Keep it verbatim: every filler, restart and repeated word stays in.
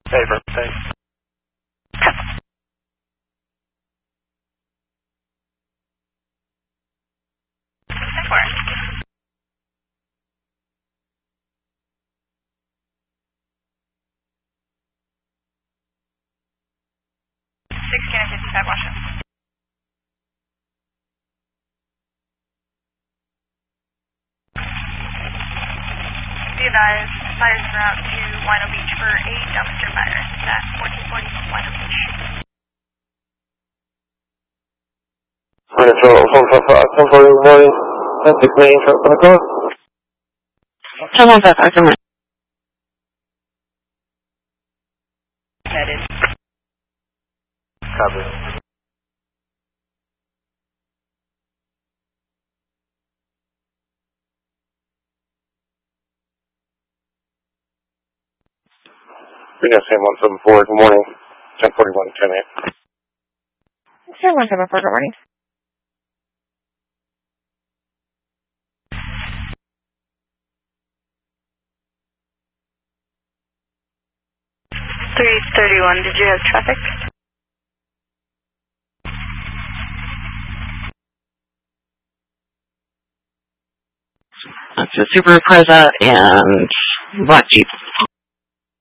Favor, thanks. six Cannon fifty-five, Washington. Be advised, fires en route to Wino Beach for a dumpster fire at fourteen forty Wino Beach. ten forty morning, ten six main, truck on the car. ten one five five, come on. Headed. Copy. We got Sam one seven four, good morning. ten forty-one, ten eight. Sam one seven four, good morning. three thirty-one, did you have traffic? That's a Subaru Impreza and black Jeep.